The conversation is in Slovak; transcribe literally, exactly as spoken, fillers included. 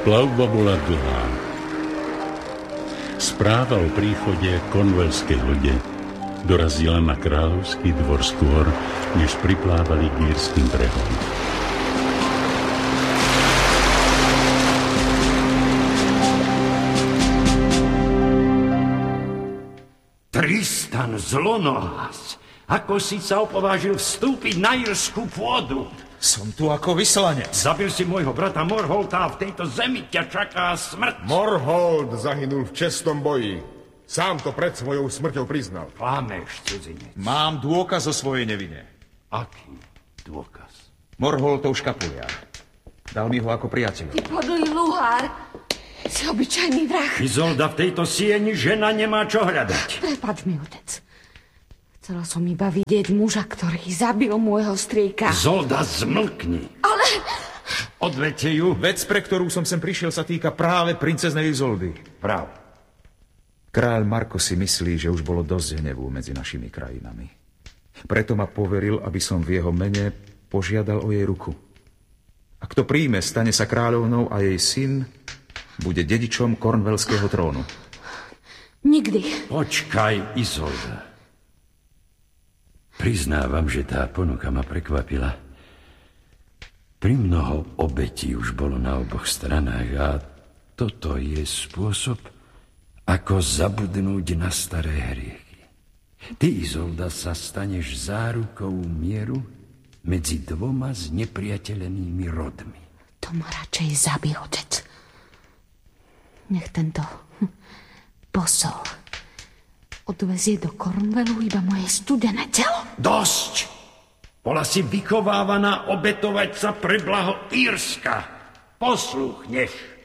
Plavba bola dlhá. Správa o príchode konvelskej lode dorazila na kráľovský dvor skôr, než priplávali k írskym brehom. Tristan zlonohlas, ako si sa opovážil vstúpiť na írsku pôdu? Som tu ako vyslanec. Zabil si môjho brata Morholta a v tejto zemi ťa čaká smrť. Morholt zahynul v čestnom boji. Sám to pred svojou smrťou priznal. Klameš, cudzinec. Mám dôkaz o svojej nevine. Aký dôkaz? Morholtov škapuliar. Dal mi ho ako priateľ. Ty podlý luhár. Si obyčajný vrah. Izolda, v tejto sieni žena nemá čo hľadať. Prepáč mi, otec. Chcela som iba vidieť muža, ktorý zabil môjho strýka. Zolda, zmlkni. Ale... Odvete ju. Vec, pre ktorú som sem prišiel, sa týka práve princeznej Izoldy. Práv. Kráľ Marko si myslí, že už bolo dosť hnevu medzi našimi krajinami. Preto ma poveril, aby som v jeho mene požiadal o jej ruku. Ak to príjme, stane sa kráľovnou a jej syn bude dedičom kornvelského trónu. Nikdy. Počkaj, Izolda. Priznávam, že tá ponuka ma prekvapila. Primnoho obetí už bolo na oboch stranách a toto je spôsob, ako zabudnúť na staré hriechy. Ty, Izolda, sa staneš zárukou mieru medzi dvoma znepriateľenými rodmi. To ma radšej zabije, otec. Nech tento posol odvezie do Cornwallu iba moje studené telo. Dosť! Bola si vychovávaná obetovať sa pre blaho Írska. Poslúchneš.